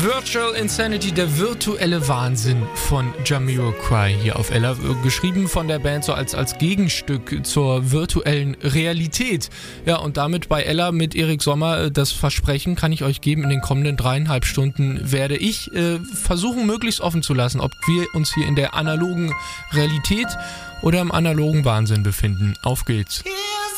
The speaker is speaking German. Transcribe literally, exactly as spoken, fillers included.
Virtual Insanity, der virtuelle Wahnsinn von Jamiroquai hier auf Ella. Geschrieben von der Band so als, als Gegenstück zur virtuellen Realität. Ja, und damit bei Ella mit Erik Sommer das Versprechen kann ich euch geben, in den kommenden dreieinhalb Stunden werde ich äh, versuchen, möglichst offen zu lassen, ob wir uns hier in der analogen Realität oder im analogen Wahnsinn befinden. Auf geht's.